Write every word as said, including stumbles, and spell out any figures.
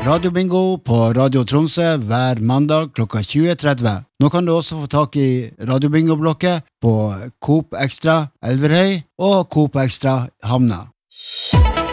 radiobingo på Radio Tromsø hver mandag klokka tjue tretti. Nå kan du også få tak i radiobingo-blokket på Coop Extra Elverhøy og Coop Extra Hamna.